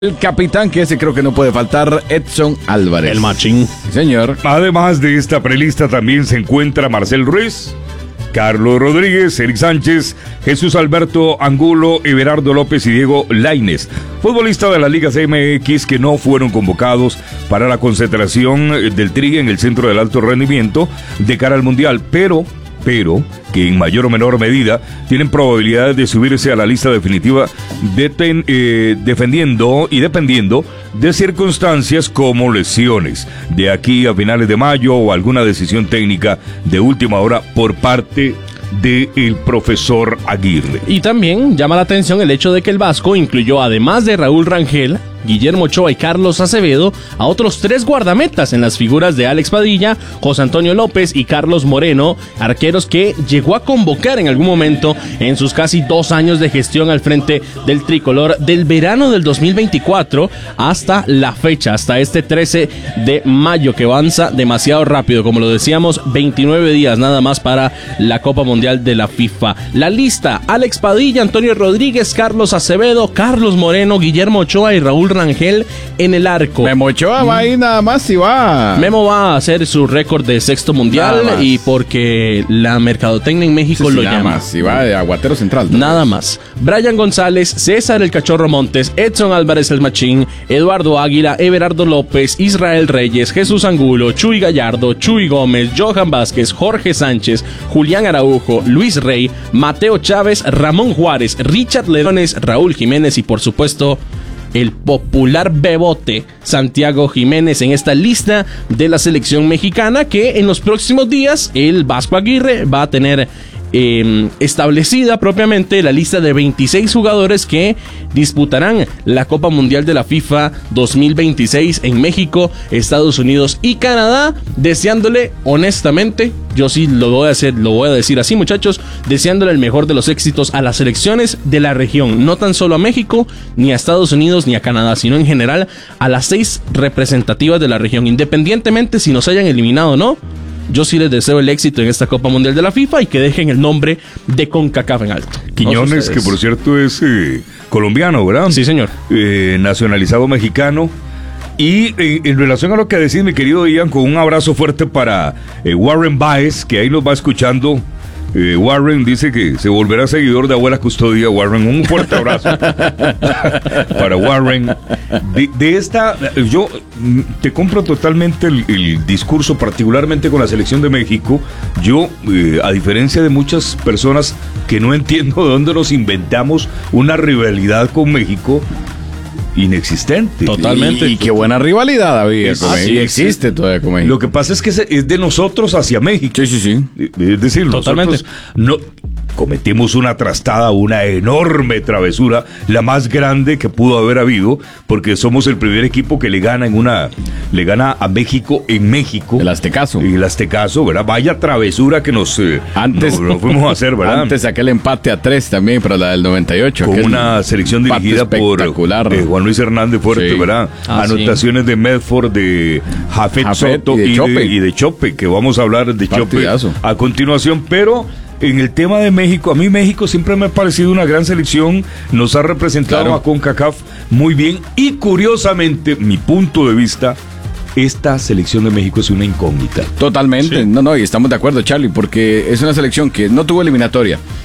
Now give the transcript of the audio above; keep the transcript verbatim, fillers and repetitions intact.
El capitán, que ese creo que no puede faltar, Edson Álvarez. El machín. Sí, señor. Además de esta prelista también se encuentra Marcel Ruiz, Carlos Rodríguez, Eric Sánchez, Jesús Alberto Angulo, Everardo López y Diego Lainez, futbolistas de las ligas M X que no fueron convocados para la concentración del Tri en el Centro del Alto Rendimiento de cara al Mundial, pero... pero que en mayor o menor medida tienen probabilidades de subirse a la lista definitiva deten, eh, defendiendo y dependiendo de circunstancias como lesiones de aquí a finales de mayo o alguna decisión técnica de última hora por parte del profesor Aguirre. Y también llama la atención el hecho de que el Vasco incluyó, además de Raúl Rangel, Guillermo Ochoa y Carlos Acevedo, a otros tres guardametas en las figuras de Alex Padilla, José Antonio López y Carlos Moreno, arqueros que llegó a convocar en algún momento en sus casi dos años de gestión al frente del tricolor del verano del dos mil veinticuatro hasta la fecha, hasta este trece de mayo, que avanza demasiado rápido, como lo decíamos, veintinueve días nada más para la Copa Mundial de la FIFA. La lista: Alex Padilla, Antonio Rodríguez, Carlos Acevedo, Carlos Moreno, Guillermo Ochoa y Raúl Rangel en el arco. Memo Ochoa va ahí nada más y va. Memo va a hacer su récord de sexto mundial y porque la mercadotecnia en México sí, lo sí, nada llama. Más, y va de aguatero central. ¿No? Nada más. Brian González, César el Cachorro Montes, Edson Álvarez el Machín, Eduardo Águila, Everardo López, Israel Reyes, Jesús Angulo, Chuy Gallardo, Chuy Gómez, Johan Vázquez, Jorge Sánchez, Julián Araujo, Luis Rey, Mateo Chávez, Ramón Juárez, Richard Leones, Raúl Jiménez y por supuesto el popular bebote Santiago Jiménez en esta lista de la selección mexicana, que en los próximos días el Vasco Aguirre va a tener eh, establecida propiamente la lista de veintiséis jugadores que disputarán la Copa Mundial de la FIFA dos mil veintiséis en México, Estados Unidos y Canadá, deseándole honestamente, yo sí lo voy a hacer, lo voy a decir así, muchachos, deseándole el mejor de los éxitos a las selecciones de la región, no tan solo a México, ni a Estados Unidos, ni a Canadá, sino en general a las seis representativas de la región, independientemente si nos hayan eliminado o no. Yo sí les deseo el éxito en esta Copa Mundial de la FIFA y que dejen el nombre de CONCACAF en alto. Quiñones, que por cierto es eh, colombiano, ¿verdad? Sí, señor. Eh, nacionalizado mexicano. Y eh, en relación a lo que decís, mi querido Ian, con un abrazo fuerte para eh, Warren Baez, que ahí nos va escuchando. Eh, Warren dice que se volverá seguidor de Abuela Custodia. Warren, un fuerte abrazo para Warren. De, de esta, yo te compro totalmente el, el discurso, particularmente con la selección de México. Yo, eh, a diferencia de muchas personas que no entiendo de dónde nos inventamos una rivalidad con México inexistente. Totalmente. Y, y qué buena rivalidad había. Ah, sí, sí, existe sí. todavía con México. Lo que pasa es que es de nosotros hacia México. Sí, sí, sí. Es decir, totalmente. Nosotros no cometimos una trastada, una enorme travesura, la más grande que pudo haber habido, porque somos el primer equipo que le gana en una, le gana a México en México. El Aztecaso. El Aztecaso, ¿verdad? Vaya travesura que nos, eh, antes, nos, nos fuimos a hacer, ¿verdad? Antes aquel empate a tres también, pero la del noventa y ocho. Con una selección dirigida por eh, Juan Luis Hernández Fuerte, sí. ¿verdad? Ah, Anotaciones sí. de Medford, de Jafet, Jafet Soto y de, y, de, y de Chope, que vamos a hablar de Partidazo. Chope a continuación, pero en el tema de México, a mí México siempre me ha parecido una gran selección, nos ha representado claro. a CONCACAF muy bien y curiosamente, mi punto de vista, esta selección de México es una incógnita. Totalmente, sí. no, no, y estamos de acuerdo, Charlie, porque es una selección que no tuvo eliminatoria,